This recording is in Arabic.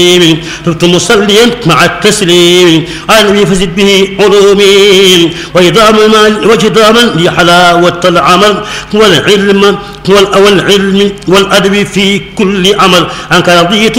ربت مصليا مع التسليم على النبي فزد به علومي وجداما لحلاوة العمل والعلم والعلم والأدب في كل عمل عنك رضيت